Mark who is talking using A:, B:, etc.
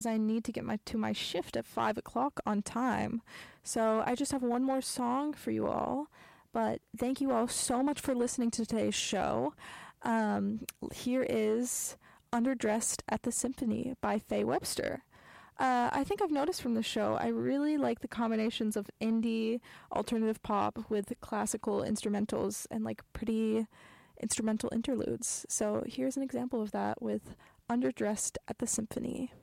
A: I need to get to my shift at 5 o'clock on time. So I just have one more song for you all. But thank you all so much for listening to today's show. Here is Underdressed at the Symphony by Faye Webster. I think I've noticed from the show, I really like the combinations of indie, alternative pop with classical instrumentals and like pretty instrumental interludes. So here's an example of that with Underdressed at the Symphony.